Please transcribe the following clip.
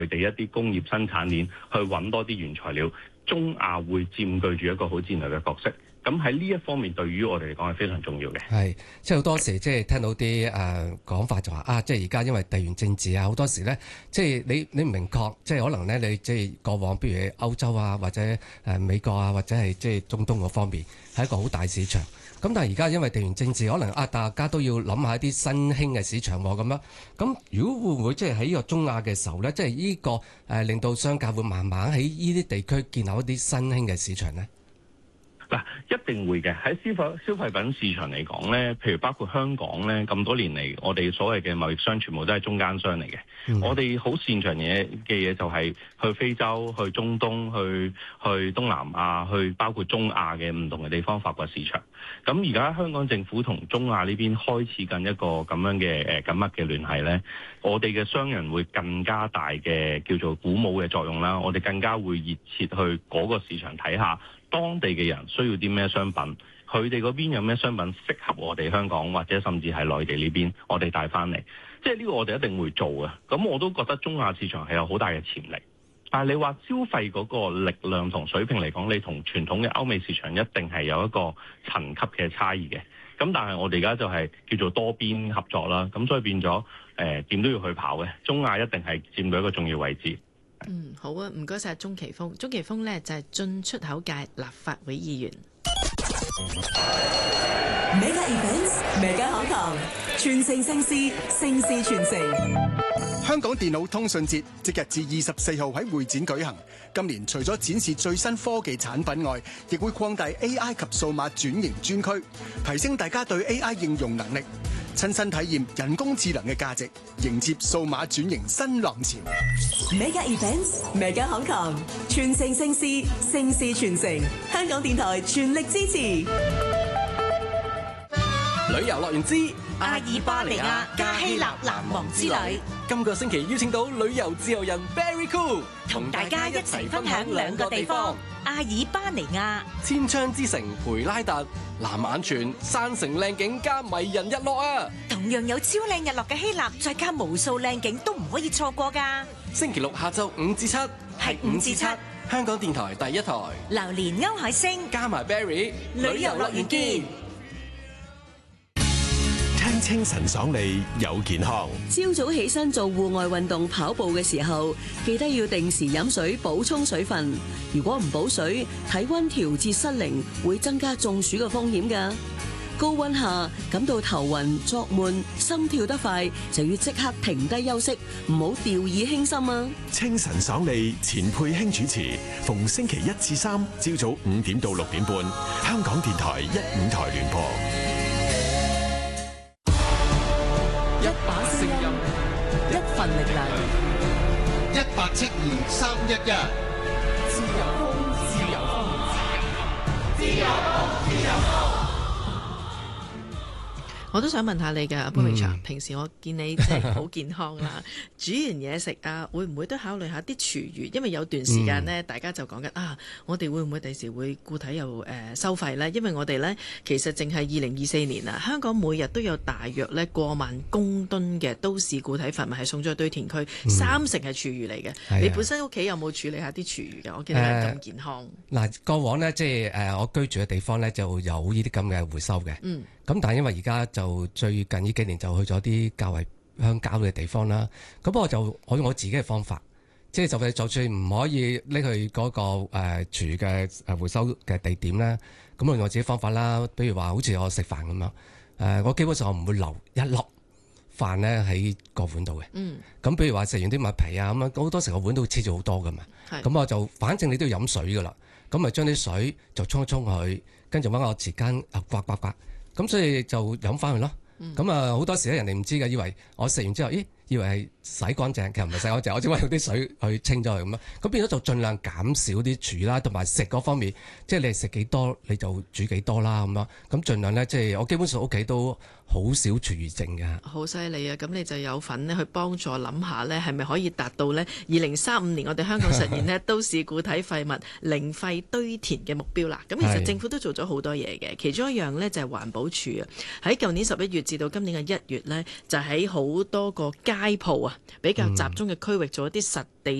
佢哋一啲工業生產鏈去揾多啲原材料，中亞會佔據住一個好戰略嘅角色。咁喺呢一方面，對於我哋嚟講係非常重要嘅。 係，即係好多時即係聽到啲講法就話啊，即係而家因為地緣政治啊，好多時咧，即係你唔明確，即係可能咧你即係過往，譬如歐洲啊，或者美國啊，或者係即係中東嗰方面係一個好大市場。咁但係而家因為地緣政治，可能大家都要諗下一啲新興嘅市場喎咁樣。咁如果會唔會即係喺呢個中亞嘅時候咧，即係呢個令到商界會慢慢喺呢啲地區建立一啲新興嘅市場咧？ 嗱，一定會嘅。喺消費品市場嚟講咧，譬如包括香港咧，咁多年嚟，我哋所謂嘅貿易商全部都係中間商嚟嘅。我哋好擅長嘅嘢就係去非洲、去中東、去東南亞、去包括中亞嘅唔同嘅地方發掘市場。咁而家香港政府同中亞呢邊開始緊一個咁樣嘅緊密嘅聯繫咧，我哋嘅商人會更加大嘅叫做鼓舞嘅作用啦。我哋更加會熱切去嗰個市場睇下當地嘅人需要啲咩商品，佢哋嗰邊有咩商品適合我哋香港或者甚至係內地呢邊，我哋帶翻嚟。即係呢個我哋一定會做嘅。咁我都覺得中亞市場係有好大嘅潛力。但係你話消費嗰個力量同水平嚟講，你同傳統嘅歐美市場一定係有一個層級嘅差異嘅。咁但係我哋而家就係叫做多邊合作啦。咁所以變咗點都要去跑嘅。中亞一定係佔到一個重要位置。 好啊，唔該晒鍾奇峰。鍾奇峰呢就係進出口界立法會議員。 Mega Events，Mega Hong Kong，全城盛事，盛事傳承。 香港電腦通訊節即日至24號喺會展舉行。今年除咗展示最新科技產品外，亦會擴大 AI 及數碼轉型專區，提升大家對 AI 應用能力，親身體驗人工智能嘅價值，迎接數碼轉型新浪潮。 Mega Events，Mega Hong Kong，全城盛事，盛事傳承。香港電台全力支持。 旅遊樂園之阿爾巴尼亞加希臘難忘之旅， 今個星期邀請到旅遊自由人 Barry Cool， 同大家一齊分享兩個地方：阿爾巴尼亞、 千窗之城培拉特、藍眼泉、山城靚景加迷人日落啊！ 同樣有超靚日落嘅希臘，再加無數靚景都唔可以錯過㗎。 星期六下晝5至7， 係5至7， 香港電台第一台。 榴蓮歐海星加埋 Barry， 旅遊樂園見。 聽清晨爽利有健康。 朝早起身做戶外運動跑步嘅時候，記得要定時飲水補充水分。如果唔補水，體溫調節失靈，會增加中暑嘅風險㗎。高溫下感到頭暈、作悶、心跳得快，就要即刻停低休息，唔好掉以輕心啊！ 清晨爽利，錢佩興主持，逢星期1至3朝早5點到6點半，香港電台1、5台聯播。 一把聲音，一份力量。 1872-311。 自由風，自由風， 自由風，自由風。 我都想問下你㗎，潘永祥，平時我見你即係好健康啦，煮完嘢食啊，會唔會都考慮下啲廚餘？因為有段時間呢，大家就講緊我哋會唔會第時會固體又收費呢？因為我哋呢，其實淨係2024年啊，香港每日都有大約呢過萬公噸嘅都市固體廢物係送咗去堆填區，30%係廚餘嚟嘅。你本身屋企有冇處理下啲廚餘㗎？我見你咁健康。 嗱，過往呢，即係我居住嘅地方呢，就有呢啲咁嘅回收嘅。咁但係因為而家就最近呢幾年就去咗啲較為鄉郊嘅地方啦，咁我用我自己嘅方法，即係就算唔可以拎去嗰個廚餘嘅回收嘅地點啦，咁我用我自己方法啦，比如話好似我食飯咁樣，我基本上我唔會留一粒飯咧喺個碗度嘅。咁比如話食完啲麥皮啊咁樣，好多時個碗都會黐住好多噶嘛。咁我就反正你都要飲水噶啦，咁咪將啲水就沖一沖佢，跟住揾個匙羹刮刮刮。咁所以就飲翻去咯。咁好多時咧人哋唔知嘅，以為我食完之後，以為係洗乾淨，其實唔係洗乾淨，我只係用啲水去清咗佢咁咯。咁變咗就盡量減少啲廚餘啦，同埋食嗰方面，即係你食幾多你就煮幾多啦咁咯。咁盡量咧，即係我基本上屋企都好少廚餘剩嘅。 好犀利啊！咁你就有份呢去幫助諗下呢，係咪可以達到呢2035年我哋香港實現呢都市固體廢物零廢堆填嘅目標啦。咁其實政府都做咗好多嘢嘅，其中一樣呢就係環保署啊，喺舊年11月至到今年嘅1月呢，就喺好多個街鋪比較集中嘅區域做一啲實地